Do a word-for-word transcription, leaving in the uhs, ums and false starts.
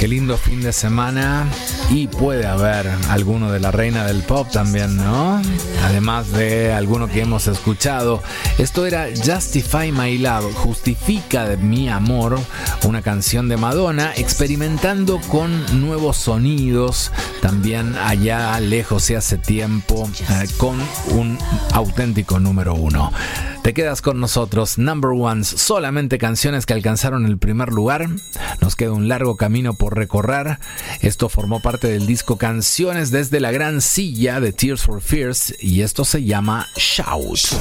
Qué lindo fin de semana. Y puede haber alguno de la reina del pop también, ¿no? Además de alguno que hemos escuchado. Esto era Justify My Love, Justifica mi amor, una canción de Madonna, experimentando con nuevos sonidos, también allá lejos y hace tiempo, eh, con un auténtico número uno. Te quedas con nosotros, Number Ones, solamente canciones que alcanzaron el primer lugar. Nos queda un largo camino por recorrer. Esto formó parte del disco Canciones desde la Gran Silla de Tears for Fears y esto se llama Shout.